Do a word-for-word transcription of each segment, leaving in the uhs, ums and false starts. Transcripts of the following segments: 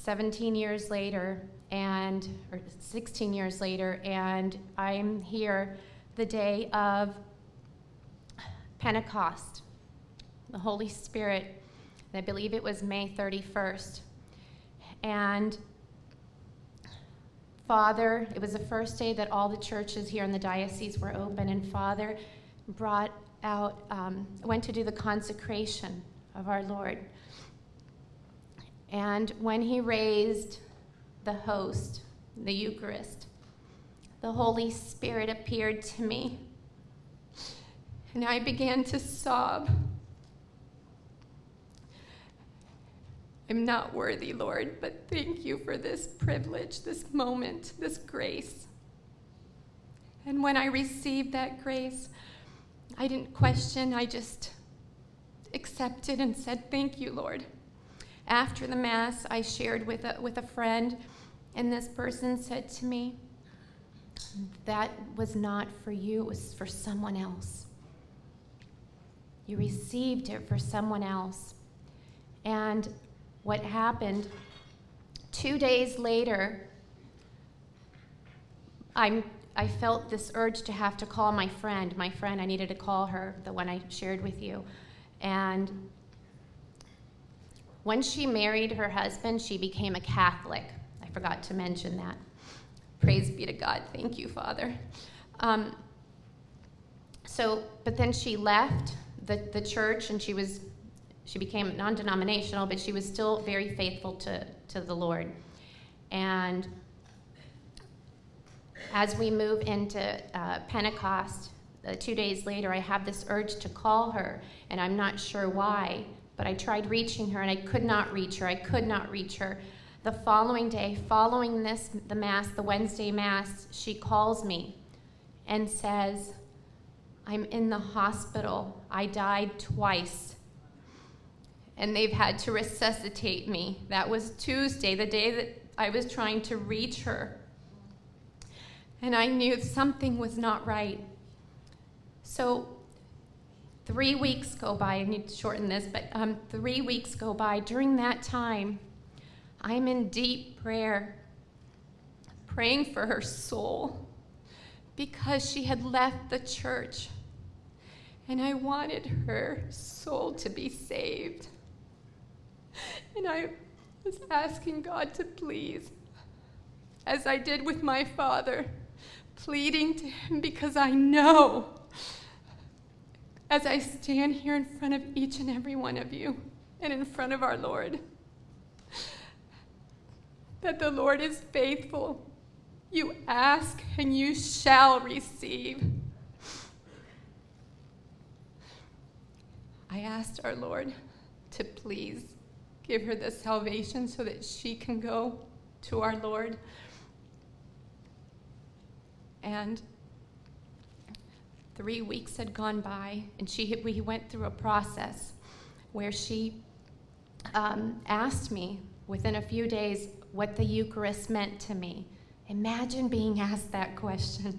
seventeen years later, and or sixteen years later, and I'm here the day of Pentecost, the Holy Spirit. I believe it was May thirty-first. And Father, it was the first day that all the churches here in the diocese were open, and Father brought out, um, went to do the consecration of our Lord. And when he raised the host, the Eucharist, the Holy Spirit appeared to me, and I began to sob. I'm not worthy, Lord, but thank you for this privilege, this moment, this grace. And when I received that grace, I didn't question, I just accepted and said, thank you, Lord. After the Mass, I shared with a, with a friend, and this person said to me, that was not for you, it was for someone else. You received it for someone else. And what happened, two days later, I'm, I felt this urge to have to call my friend. My friend, I needed to call her, the one I shared with you. And when she married her husband, she became a Catholic. I forgot to mention that. Praise be to God. Thank you, Father. Um, so, but then she left the, the church, and she was She became non-denominational, but she was still very faithful to, to the Lord. And as we move into uh, Pentecost, uh, two days later, I have this urge to call her, and I'm not sure why, but I tried reaching her, and I could not reach her. I could not reach her. The following day, following this, the Mass, the Wednesday Mass, she calls me and says, I'm in the hospital. I died twice. And they've had to resuscitate me. That was Tuesday, the day that I was trying to reach her. And I knew something was not right. So three weeks go by. I need to shorten this, but um, three weeks go by. During that time, I'm in deep prayer, praying for her soul, because she had left the church. And I wanted her soul to be saved. And I was asking God to please, as I did with my father, pleading to him, because I know, as I stand here in front of each and every one of you and in front of our Lord, that the Lord is faithful. You ask and you shall receive. I asked our Lord to please give her the salvation so that she can go to our Lord. And three weeks had gone by, and she we went through a process where she um, asked me within a few days what the Eucharist meant to me. Imagine being asked that question.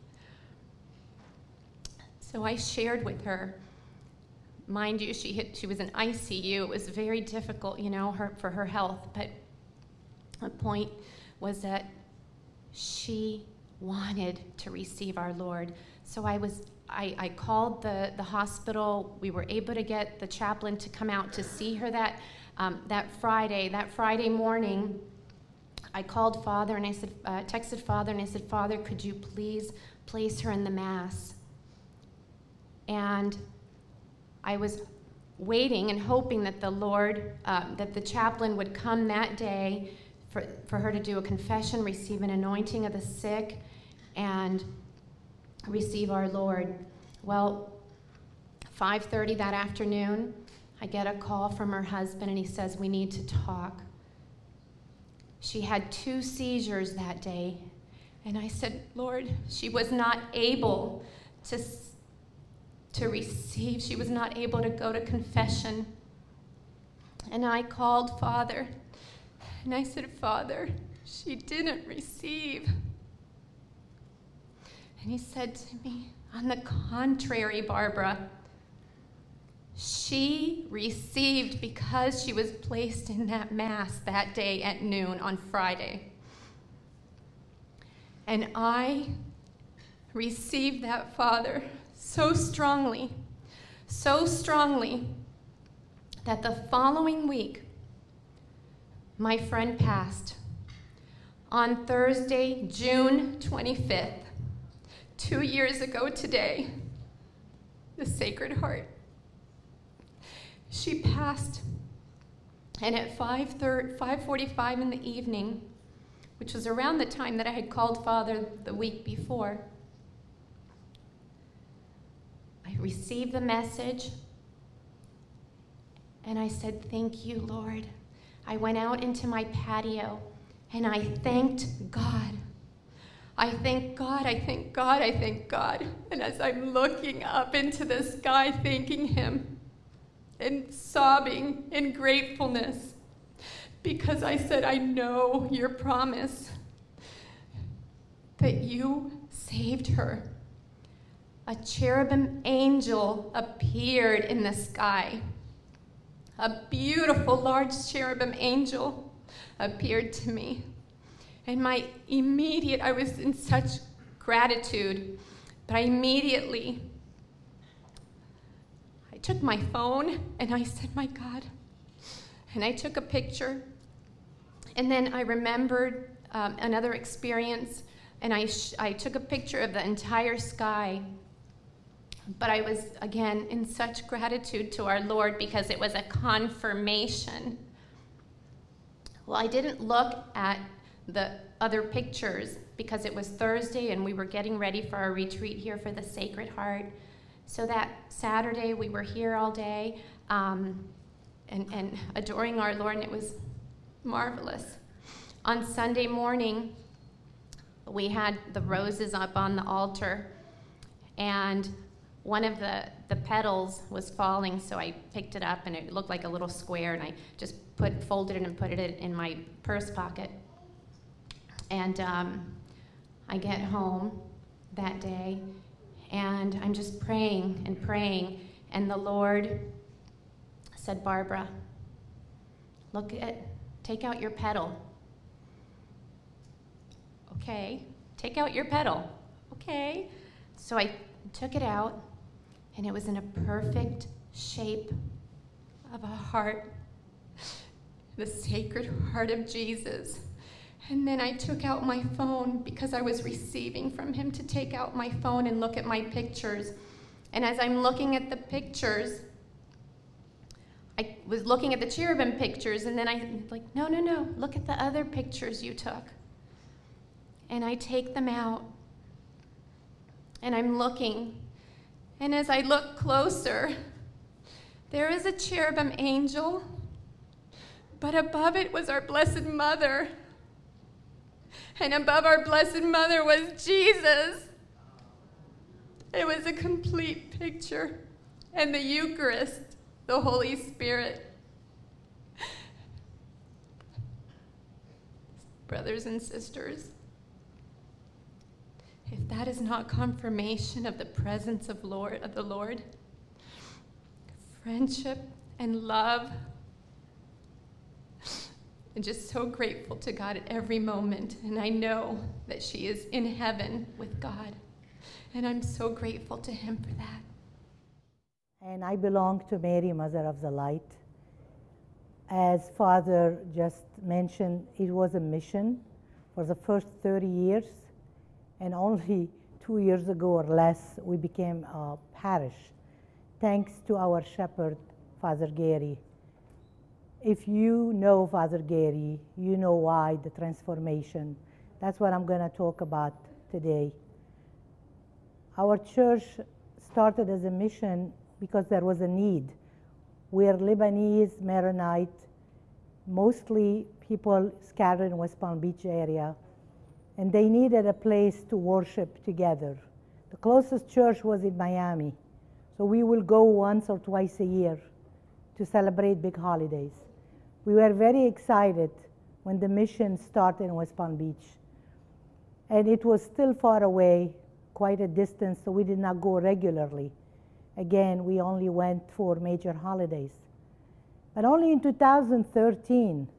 So I shared with her. Mind you, she hit, she was in I C U. It was very difficult, you know, her, for her health. But the point was that she wanted to receive our Lord. So I was, I, I called the, the hospital. We were able to get the chaplain to come out to see her that, um, that Friday. That Friday morning, I called Father and I said, uh, texted Father and I said, Father, could you please place her in the Mass? And I was waiting and hoping that the Lord, um, that the chaplain would come that day for, for her to do a confession, receive an anointing of the sick, and receive our Lord. Well, five thirty that afternoon, I get a call from her husband, and he says, we need to talk. She had two seizures that day, and I said, Lord, she was not able to to receive. She was not able to go to confession. And I called Father, and I said, Father, she didn't receive. And he said to me, on the contrary, Barbara, she received because she was placed in that Mass that day at noon on Friday. And I received that, Father, so strongly, so strongly, that the following week, my friend passed. On Thursday, June twenty-fifth, two years ago today, the Sacred Heart. She passed, and at five forty-five in the evening, which was around the time that I had called Father the week before, I received the message, and I said, "Thank you, Lord." I went out into my patio, and I thanked God. I thank God, I thank God, I thank God. And as I'm looking up into the sky, thanking him, and sobbing in gratefulness, because I said, I know your promise that you saved her. A cherubim angel appeared in the sky. A beautiful large cherubim angel appeared to me. And my immediate, I was in such gratitude, but I immediately I took my phone and I said, my God. And I took a picture. And then I remembered um, another experience, and I, sh I took a picture of the entire sky. But I was, again, in such gratitude to our Lord because it was a confirmation. Well, I didn't look at the other pictures because it was Thursday and we were getting ready for our retreat here for the Sacred Heart. So that Saturday, we were here all day um, and, and adoring our Lord, and it was marvelous. On Sunday morning, we had the roses up on the altar, and one of the, the petals was falling, so I picked it up, and it looked like a little square, and I just put folded it and put it in my purse pocket. And um, I get home that day, and I'm just praying and praying, and the Lord said, Barbara, look at, take out your petal. Okay, take out your petal. Okay. So I took it out, and it was in a perfect shape of a heart, the Sacred Heart of Jesus. And then I took out my phone because I was receiving from him to take out my phone and look at my pictures. And as I'm looking at the pictures, I was looking at the cherubim pictures, and then I like, no, no, no, look at the other pictures you took. And I take them out, and I'm looking. And as I look closer, there is a cherubim angel, but above it was our Blessed Mother. And above our Blessed Mother was Jesus. It was a complete picture. And the Eucharist, the Holy Spirit. Brothers and sisters, if that is not confirmation of the presence of Lord of the Lord, friendship and love, I'm just so grateful to God at every moment, and I know that she is in heaven with God, and I'm so grateful to him for that. And I belong to Mary, Mother of the Light. As Father just mentioned, it was a mission for the first thirty years, and only two years ago or less, we became a parish, thanks to our shepherd, Father Gary. If you know Father Gary, you know why the transformation. That's what I'm going to talk about today. Our church started as a mission because there was a need. We're Lebanese, Maronite, mostly people scattered in West Palm Beach area, and they needed a place to worship together. The closest church was in Miami, so we will go once or twice a year to celebrate big holidays. We were very excited when the mission started in West Palm Beach. And it was still far away, quite a distance, so we did not go regularly. Again, we only went for major holidays. But only in two thousand thirteen,